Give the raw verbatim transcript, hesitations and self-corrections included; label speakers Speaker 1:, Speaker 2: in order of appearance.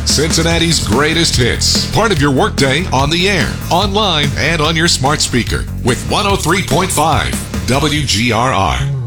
Speaker 1: Cincinnati's greatest hits. Part of your workday on the air, online, and on your smart speaker with one oh three point five W G R R.